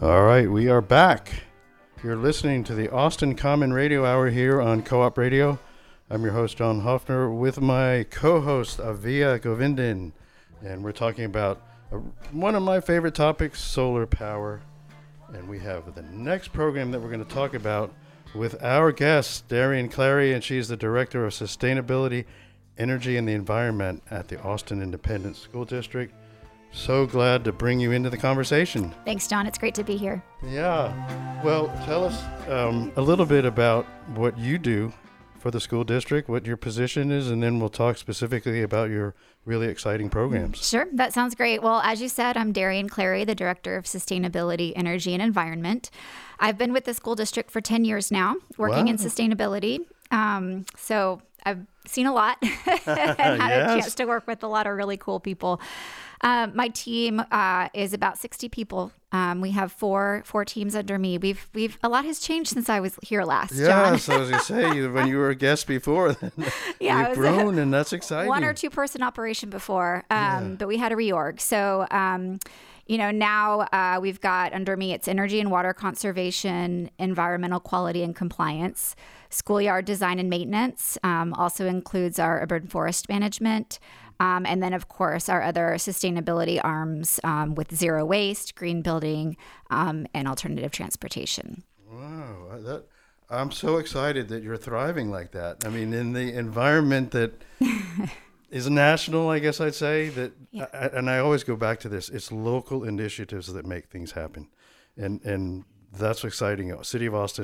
All right, we are back. You're listening to the Austin Common Radio Hour here on Co-op Radio. I'm your host, John Hoffner, with my co-host, Avia Govindan. And we're talking about one of my favorite topics, solar power. And we have the next program that we're going to talk about with our guest, Darian Clary, and she's the Director of Sustainability, Energy, and the Environment at the Austin Independent School District. So glad to bring you into the conversation. Thanks, John. It's great to be here. Yeah. Well, tell us a little bit about what you do for the school district, what your position is, and then we'll talk specifically about your really exciting programs. Sure. That sounds great. Well, as you said, I'm Darian Clary, the Director of Sustainability, Energy, and Environment. I've been with the school district for 10 years now, working in sustainability. So I've seen a lot and had a chance to work with a lot of really cool people. My team is about 60 people. We have four teams under me. We've a lot has changed since I was here last. Yeah, John. so as you say, when you were a guest before, then you've grown, and that's exciting. 1 or 2 person operation before, but we had a reorg. So, now we've got under me, it's energy and water conservation, environmental quality and compliance, schoolyard design and maintenance, also includes our urban forest management. And then, of course, our other sustainability arms with zero waste, green building, and alternative transportation. Wow. I'm so excited that you're thriving like that. I mean, in the environment that is national, I guess I'd say, that, and I always go back to this, it's local initiatives that make things happen. And that's exciting. City of Austin